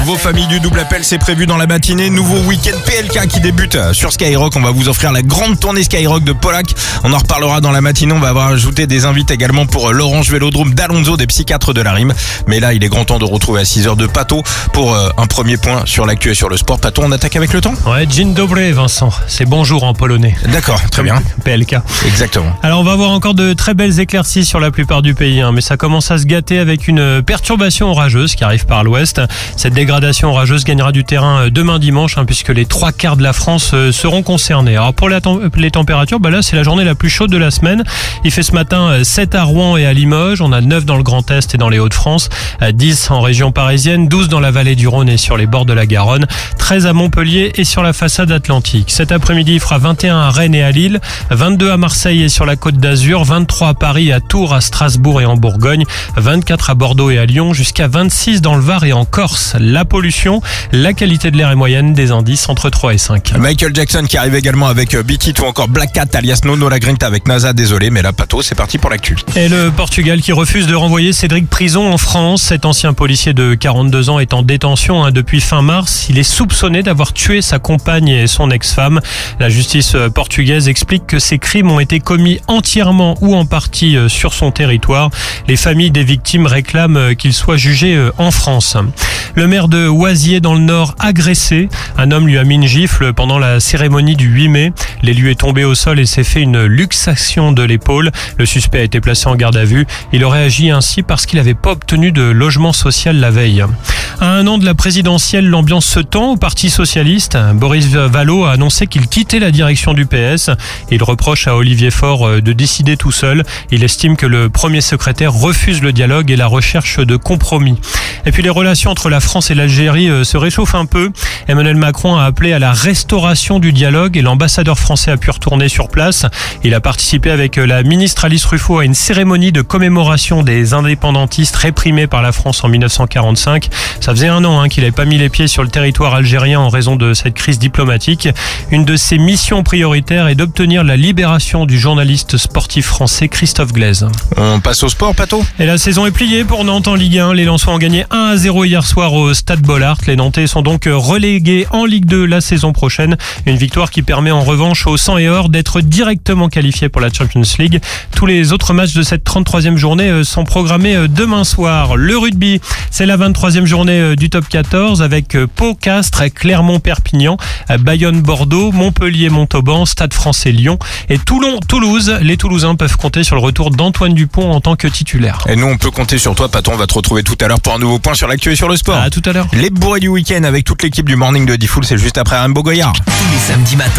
Vos familles du double appel, c'est prévu dans la matinée. Nouveau week-end PLK qui débute sur Skyrock. On va vous offrir la grande tournée Skyrock de Polak. On en reparlera dans la matinée. On va avoir ajouté des invités également pour l'Orange Vélodrome d'Alonso, des psychiatres de la rime. Mais là, il est grand temps de retrouver à 6h de Pato pour un premier point sur l'actu et sur le sport. Pato, on attaque avec le temps ? Ouais, dzień dobry, Vincent. C'est bonjour en polonais. D'accord, très bien. PLK. Exactement. Alors, on va avoir encore de très belles éclaircies sur la plupart du pays, mais ça commence à se gâter avec une perturbation orageuse qui arrive par l'ouest. Cette dégradation orageuse gagnera du terrain demain dimanche, puisque les 3/4 de la France seront concernés. Alors, pour les températures, là, c'est la journée la plus chaude de la semaine. Il fait ce matin 7 à Rouen et à Limoges. On a 9 dans le Grand Est et dans les Hauts-de-France. 10 en région parisienne, 12 dans la vallée du Rhône et sur les bords de la Garonne. 13 à Montpellier et sur la façade atlantique. Cet après-midi, il fera 21 à Rennes et à Lille, 22 à Marseille et sur la Côte d'Azur, 23 à Paris, à Tours, à Strasbourg et en Bourgogne, 24 à Bordeaux et à Lyon, jusqu'à 26 dans le Var et en Corse. La pollution, la qualité de l'air est moyenne, des indices entre 3 et 5. Michael Jackson qui arrive également avec Beat It ou encore Black Cat alias Nono La Grinta avec NASA, désolé, mais là, Pato, c'est parti pour l'actu. Et le Portugal qui refuse de renvoyer Cédric Prison en France. Cet ancien policier de 42 ans est en détention depuis fin mars. Il est soupçonné d'avoir tué sa compagne et son ex-femme. La justice portugaise explique que ces crimes ont été commis entièrement ou en partie sur son territoire. Les familles des victimes réclament qu'il soit jugé en France. Le maire de Oisier dans le Nord agressé. Un homme lui a mis une gifle pendant la cérémonie du 8 mai. L'élu est tombé au sol et s'est fait une luxation de l'épaule. Le suspect a été placé en garde à vue. Il aurait agi ainsi parce qu'il n'avait pas obtenu de logement social la veille. À un an de la présidentielle, l'ambiance se tend au Parti socialiste. Boris Vallaud a annoncé qu'il quittait la direction du PS. Il reproche à Olivier Faure de décider tout seul. Il estime que le premier secrétaire refuse le dialogue et la recherche de compromis. Et puis les relations entre la France et l'Algérie se réchauffent un peu. Emmanuel Macron a appelé à la restauration du dialogue et l'ambassadeur français a pu retourner sur place. Il a participé avec la ministre Alice Ruffo à une cérémonie de commémoration des indépendantistes réprimés par la France en 1945. Ça faisait un an qu'il n'avait pas mis les pieds sur le territoire algérien en raison de cette crise diplomatique. Une de ses missions prioritaires est d'obtenir la libération du journaliste sportif français Christophe Glaise. On passe au sport, Pato ? Et la saison est pliée pour Nantes en Ligue 1. Les Lensois ont gagné 1-0 hier soir au Stade Bollaert. Les Nantais sont donc relégués en Ligue 2 la saison prochaine. Une victoire qui permet en revanche aux 100 et or d'être directement qualifiés pour la Champions League. Tous les autres matchs de cette 33e journée sont programmés demain soir. Le rugby, c'est la 23e journée du top 14 avec Pau, Castres, Clermont-Perpignan, Bayonne-Bordeaux, Montpellier-Montauban, Stade français Lyon et Toulon-Toulouse. Les Toulousains peuvent compter sur le retour d'Antoine Dupont en tant que titulaire. Et nous, on peut compter sur toi, Pato. On va te retrouver tout à l'heure pour un nouveau point sur l'actu et sur le sport. À tout à l'heure. Les bourrés du week-end avec toute l'équipe du Morning de Diffoul, c'est juste après Rambo Goyard. Tous les samedis matins.